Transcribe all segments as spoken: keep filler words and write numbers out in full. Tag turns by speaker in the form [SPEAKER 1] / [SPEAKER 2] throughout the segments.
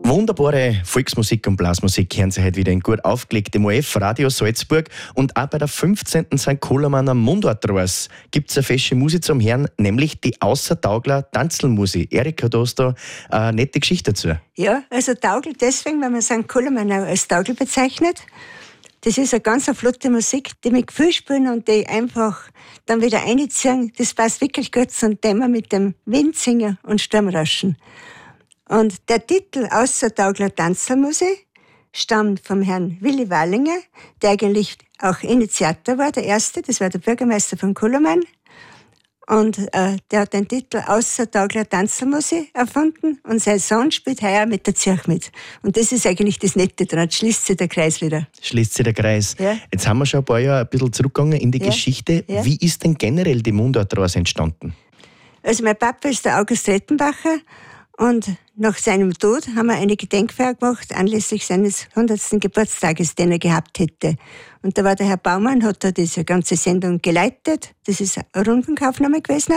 [SPEAKER 1] Wunderbare Volksmusik und Blasmusik hören Sie heute wieder in gut aufgelegtem O F Radio Salzburg. Und auch bei der fünfzehnten Sankt Kolomaner Mundartraus gibt es eine fesche Musik zum Hören, nämlich die Außertaugler Tanzelmusi. Erika, du hast da eine nette Geschichte dazu.
[SPEAKER 2] Ja, also Taugl deswegen, weil man Sankt Kolomaner als Taugl bezeichnet. Das ist eine ganz flotte Musik, die mit Gefühl spielen und die einfach dann wieder einziehen. Das passt wirklich gut zum Thema mit dem Windsingen und Sturmrauschen. Und der Titel Außertaugler Tanzelmusi stammt vom Herrn Willi Wallinger, der eigentlich auch Initiator war, der Erste, das war der Bürgermeister von Koloman. Und äh, der hat den Titel Außertaugler Tanzelmusi erfunden und sein Sohn spielt heuer mit der Zirch mit. Und das ist eigentlich das Nette daran, schließt sich der Kreis wieder. Schließt sich
[SPEAKER 1] der Kreis.
[SPEAKER 2] Ja.
[SPEAKER 1] Jetzt haben wir schon ein paar Jahre ein bisschen zurückgegangen in die ja. Geschichte. Ja. Wie ist denn generell die Mundartraus entstanden?
[SPEAKER 2] Also mein Papa ist der August Rettenbacher. Und nach seinem Tod haben wir eine Gedenkfeier gemacht, anlässlich seines hundertsten Geburtstages, den er gehabt hätte. Und da war der Herr Baumann, hat da diese ganze Sendung geleitet. Das ist eine Rundenaufnahme gewesen.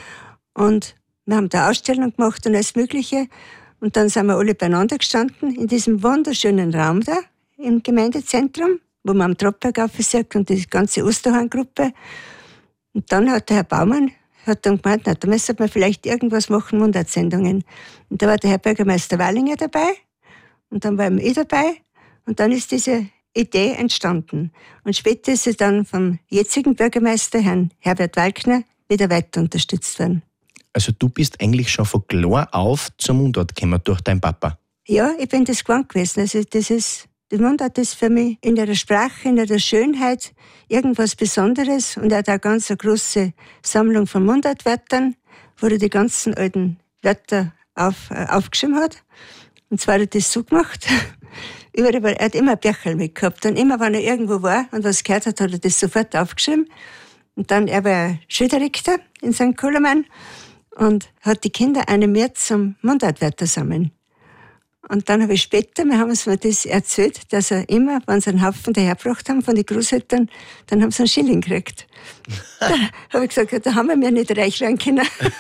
[SPEAKER 2] Und wir haben da Ausstellung gemacht und alles Mögliche. Und dann sind wir alle beieinander gestanden in diesem wunderschönen Raum da im Gemeindezentrum, wo man am Troppberg aufgesagt und die ganze Osterhorn-Gruppe. Und dann hat der Herr Baumann hat dann gemeint, na, da müsste man vielleicht irgendwas machen, Mundartsendungen. Und da war der Herr Bürgermeister Wallinger dabei und dann war ich dabei und dann ist diese Idee entstanden. Und später ist sie dann vom jetzigen Bürgermeister, Herrn Herbert Walkner, wieder weiter unterstützt worden.
[SPEAKER 1] Also du bist eigentlich schon von klar auf zum Mundart gekommen durch deinen Papa?
[SPEAKER 2] Ja, ich bin das gewohnt gewesen. Also das ist, die Mundart ist für mich in der Sprache, in der Schönheit irgendwas Besonderes und er hat auch ganz eine große Sammlung von Mundartwörtern, wo er die ganzen alten Wörter auf, äh, aufgeschrieben hat. Und zwar hat er das so gemacht. Überall, er hat immer ein Bücherl mitgehabt. Und immer, wenn er irgendwo war und was gehört hat, hat er das sofort aufgeschrieben. Und dann, er war Schuldirektor in Sankt Koloman und hat die Kinder animiert zum Mundartwörter sammeln. Und dann habe ich später, wir haben uns mal das erzählt, dass er immer, wenn sie einen Haufen dahergebracht haben von den Großeltern, dann haben sie einen Schilling gekriegt. Da habe ich gesagt, ja, da haben wir mir nicht reich werden können.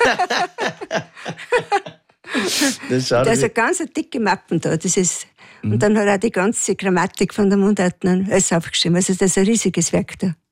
[SPEAKER 2] Das da ist eine ganz dicke Mappen da. Das ist, mhm. Und dann hat er auch die ganze Grammatik von der Mundart alles aufgeschrieben. Also das ist ein riesiges Werk da.